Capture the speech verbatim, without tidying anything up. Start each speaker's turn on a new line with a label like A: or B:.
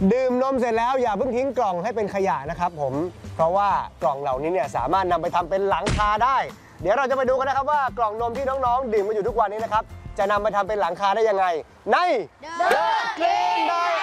A: ดื่มนมเสร็จแล้วอย่าเพิ่งทิ้งกล่องให้เป็นขยะนะครับผมเพราะว่ากล่องเหล่านี้เนี่ยสามารถนำไปทำเป็นหลังคาได้เดี๋ยวเราจะไปดูกันนะครับว่ากล่องนมที่น้องๆดื่มมาอยู่ทุกวันนี้นะครับจะนำไปทำเป็นหลังคาได้ยังไงใน The Green Diet